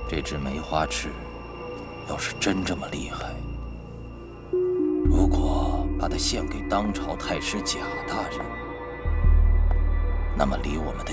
这只梅花尺要是真这么厉害，如果把它献给当朝太师贾大人，那么离我们的